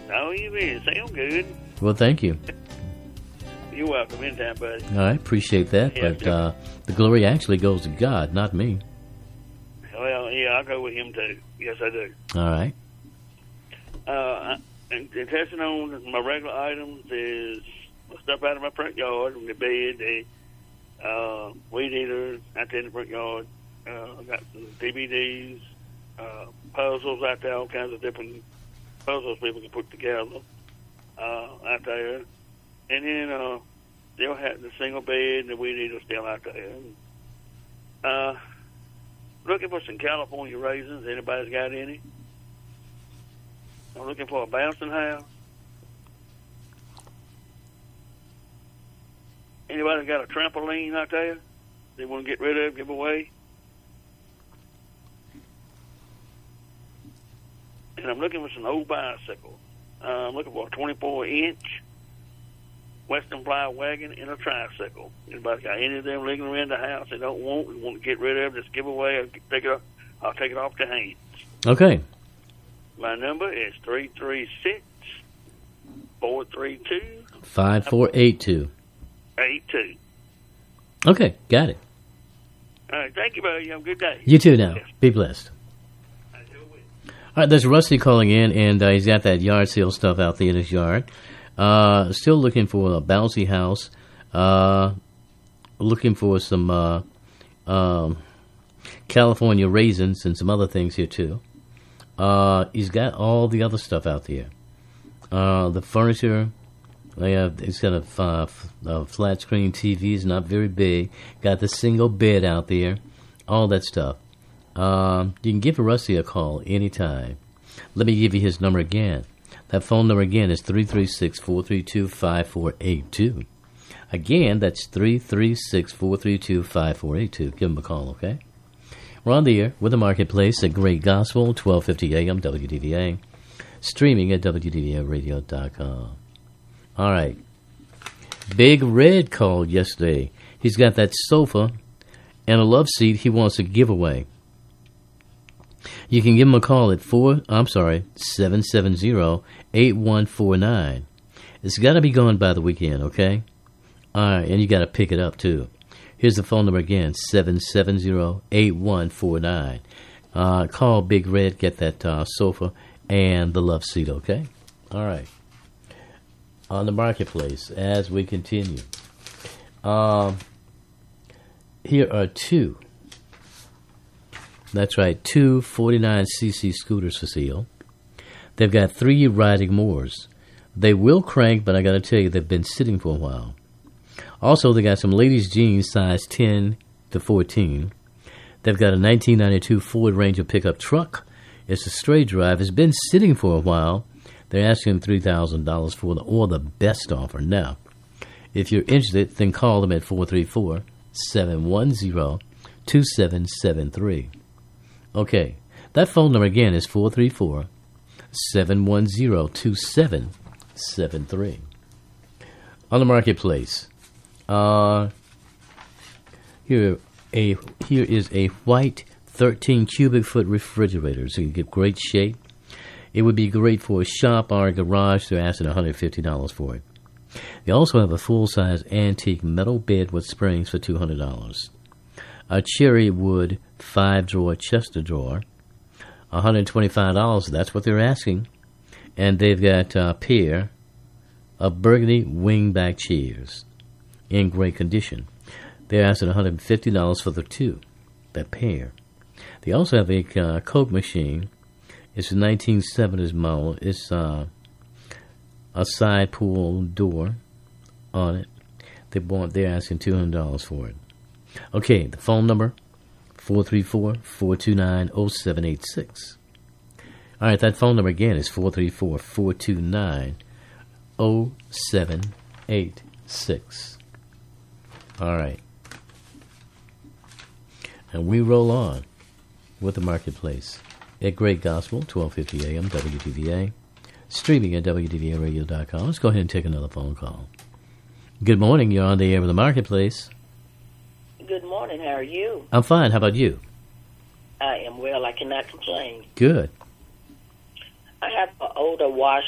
No, you did. Sound good. Well, thank you. You're welcome. Anytime, buddy. All right, appreciate that. Yeah, But sure. the glory actually goes to God, not me. Well, yeah, I'll go with him, too. Yes, I do. All right. And testing on my regular items is stuff out of my front yard, the bed, the weed eater out there in the front yard. I got some DVDs, puzzles out there, all kinds of different puzzles people can put together out there. And then they'll have the single bed and the weed eater still out there. Looking for some California raisins. Anybody's got any? I'm looking for a bouncing house. Anybody got a trampoline out there they want to get rid of, give away? And I'm looking for some old bicycles. I'm looking for a 24-inch Western Fly wagon and a tricycle. Anybody got any of them living around the house they don't want, we want to get rid of, just give away, I'll take it off the hands. Okay. My number is 336-432. 5482. 82. Okay, got it. All right, thank you, buddy. You have a good day. You too now. Yes. Be blessed. I do it. All right, there's Rusty calling in, and he's got that yard sale stuff out there in his yard. Still looking for a bouncy house. Looking for some California raisins and some other things here, too. He's got all the other stuff out there. The furniture, it's got a flat screen TV. It's not very big. Got the single bed out there. All that stuff. You can give Rusty a call anytime. Let me give you his number again. That phone number again is 336-432-5482. Again, that's 336-432-5482. Give him a call, okay? We're on the air with the Marketplace at Great Gospel, 1250 AM WDVA, streaming at WDVAradio.com. All right. Big Red called yesterday. He's got that sofa and a love seat he wants to give away. You can give him a call at 770-8149. It's got to be gone by the weekend, okay? All right, and you got to pick it up, too. Here's the phone number again, 770-8149. Call Big Red, get that sofa and the love seat, okay? All right. On the Marketplace, as we continue. Here are two. That's right, two 49cc scooters for sale. They've got 3 riding motors. They will crank, but I got to tell you, they've been sitting for a while. Also, they got some ladies' jeans size 10 to 14. They've got a 1992 Ford Ranger pickup truck. It's a straight drive. It's been sitting for a while. They're asking $3,000 for the best offer. Now, if you're interested, then call them at 434-710-2773. Okay, that phone number again is 434-710-2773. On the Marketplace, here is a white 13 cubic foot refrigerator, so you get great shape. It would be great for a shop or a garage. They're asking $150 for it. They also have a full-size antique metal bed with springs for $200. A cherry wood 5-drawer Chester drawer, $125. That's what they're asking. And they've got a pair of burgundy wingback chairs in great condition. They're asking $150 for the two, that pair. They also have a Coke machine. It's a 1970s model. It's a side pull door on it. They're asking $200 for it. Okay, the phone number, 434-429-0786. All right, that phone number again is 434-429-0786. All right. And we roll on with the Marketplace at Great Gospel, 1250 AM, WDVA, streaming at WDVAradio.com. Let's go ahead and take another phone call. Good morning. You're on the air with the Marketplace. Good morning. How are you? I'm fine. How about you? I am well. I cannot complain. Good. I have an older wash